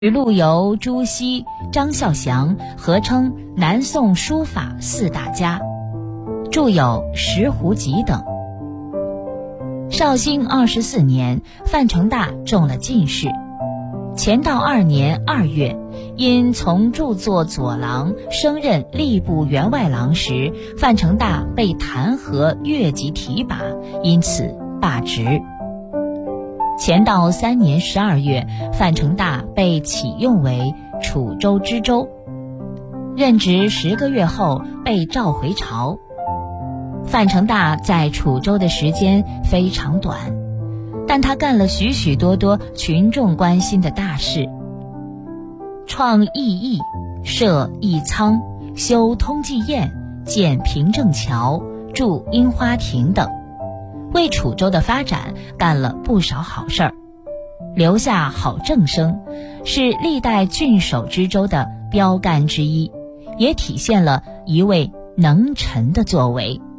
与陆游、朱熹、张孝祥合称南宋书法四大家，著有《石湖集》等。绍兴24年，范成大中了进士。乾道2年2月，因从著作左郎升任吏部员外郎时，范成大被弹劾越级提拔，因此罢职。乾道3年12月，范成大被启用为楚州知州，任职10个月后被召回朝。范成大在楚州的时间非常短，但他干了许许多多群众关心的大事，创义驿，设义仓，修通济堰，建平正桥，筑樱花亭等，为楚州的发展干了不少好事儿，留下好政声，是历代郡守知州的标杆之一，也体现了一位能臣的作为。